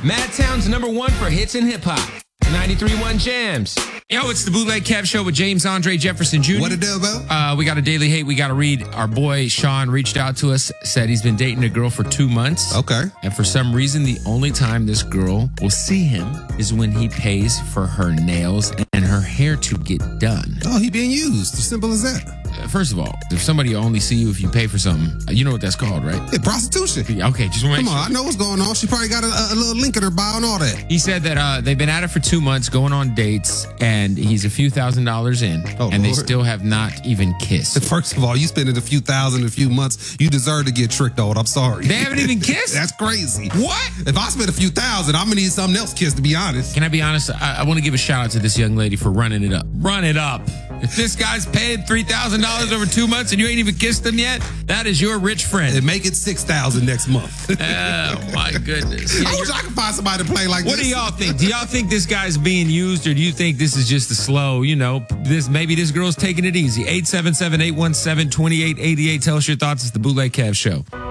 Madtown's #1 for hits and hip hop. 93.1 Jams. Yo, it's the Bootleg Kev Show with James Andre Jefferson Jr. What it do, bro? We got a daily hate we got to read. Our boy Sean reached out to us, said he's been dating a girl for 2 months. Okay. And for some reason, the only time this girl will see him is when he pays for her nails and her hair to get done. Oh, he being used. Simple as that. First of all, if somebody will only see you if you pay for something, you know what that's called, right? Yeah, prostitution. Yeah, okay, just want to Come on, I know what's going on. She probably got a little link in her bio and all that. He said that they've been at it for 2 months, going on dates, and he's a few $1,000s in, and they still have not even kissed. First of all, you spending a few thousand in a few months, you deserve to get tricked on. I'm sorry. They haven't even kissed? That's crazy. What? If I spend a few thousand, I'm going to need something else kissed, to be honest. Can I be honest? I want to give a shout out to this young lady for running it up. Run it up. If this guy's paid $3,000 over 2 months and you ain't even kissed him yet, that is your rich friend. And make it $6,000 next month. Oh, my goodness. Yeah, I wish I could find somebody to play like what this. Do y'all think? Do y'all think this guy's being used, or do you think this is just a slow, maybe this girl's taking it easy? 877-817-2888. Tell us your thoughts. It's the Bootleg Kev Show.